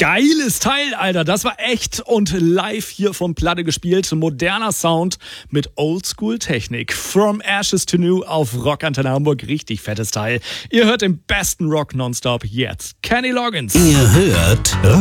Geiles Teil, Alter. Das war echt und live hier vom Platte gespielt. Moderner Sound mit Oldschool-Technik. From Ashes to New auf Rockantenne Hamburg. Richtig fettes Teil. Ihr hört den besten Rock nonstop jetzt. Kenny Loggins. Ihr hört